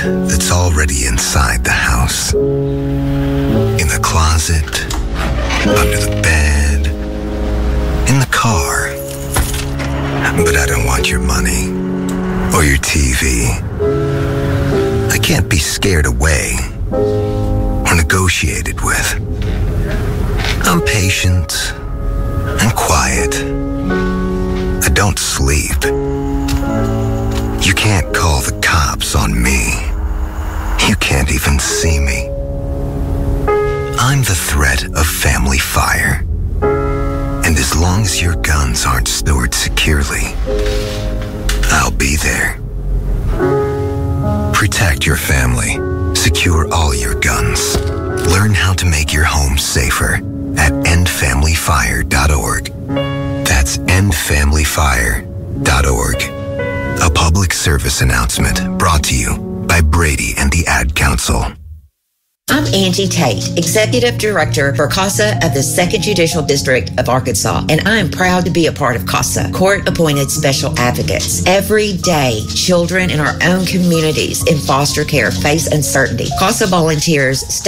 that's already inside the house. In the closet, under the bed, in the car. But I don't want your money or your TV. I can't be scared away or negotiated with. I'm patient and quiet. I don't sleep. You can't call the cops on me. You can't even see me. I'm the threat of family fire. And as long as your guns aren't stored securely, I'll be there. Protect your family. Secure all your guns. Learn how to make your home safer at endfamilyfire.org. That's endfamilyfire.org. A public service announcement brought to you by Brady and the Ad Council. I'm Angie Tate, Executive Director for CASA of the 2nd Judicial District of Arkansas, and I am proud to be a part of CASA, Court-Appointed Special Advocates. Every day, children in our own communities in foster care face uncertainty. CASA volunteers